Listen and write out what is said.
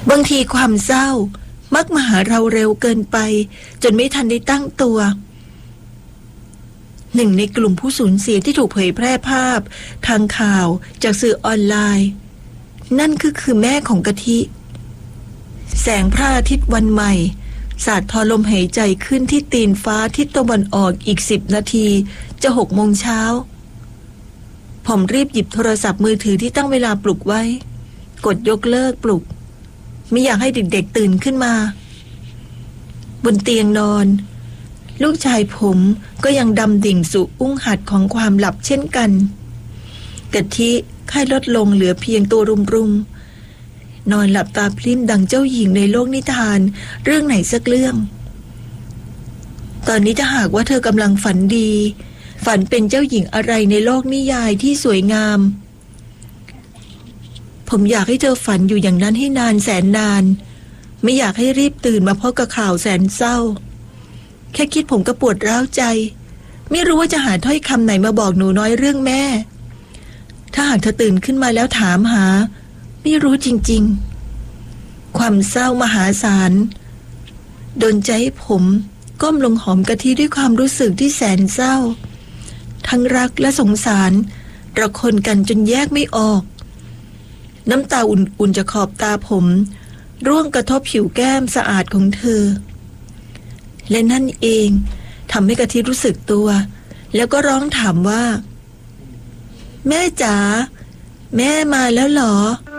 บางทีความเศร้ามักมาหาเราเร็วเกินไปจนไม่ทันได้ตั้งตัวหนึ่งในกลุ่มผู้สูญเสียที่ถูกเผยแพร่ภาพทางข่าวจากสื่อออนไลน์นั่นคือแม่ของกะทิแสงพระอาทิตย์วันใหม่สาดทอลมหายใจขึ้นที่ตีนฟ้าทิศตะวันออกอีก10 นาทีจะ6 โมงเช้าผมรีบหยิบโทรศัพท์มือถือที่ตั้งเวลาปลุกไว้กดยกเลิกปลุกไม่อยากให้เด็กๆตื่นขึ้นมาบนเตียงนอนลูกชายผมก็ยังดำดิ่งสู่อุ้งหัดของความหลับเช่นกันกะทิไข้ลดลงเหลือเพียงตัวรุมๆนอนหลับตาพลิ้มดังเจ้าหญิงในโลกนิทานเรื่องไหนสักเรื่องตอนนี้ถ้าหากว่าเธอกำลังฝันดีฝันเป็นเจ้าหญิงอะไรในโลกนิยายที่สวยงามผมอยากให้เธอฝันอยู่อย่างนั้นให้นานแสนนานไม่อยากให้รีบตื่นมาพบกับข่าวแสนเศร้าแค่คิดผมก็ปวดร้าวใจไม่รู้ว่าจะหาถ้อยคำไหนมาบอกหนูน้อยเรื่องแม่ถ้าหากเธอตื่นขึ้นมาแล้วถามหาไม่รู้จริงๆความเศร้ามหาศาลดลใจให้ผมก้มลงหอมกะทิด้วยความรู้สึกที่แสนเศร้าทั้งรักและสงสารระคนกันจนแยกไม่ออกน้ำตาอุ่นๆจากขอบตาผมร่วงกระทบผิวแก้มสะอาดของเธอและนั่นเองทำให้กะทิรู้สึกตัวแล้วก็ร้องถามว่าแม่จ๋าแม่มาแล้วเหรอ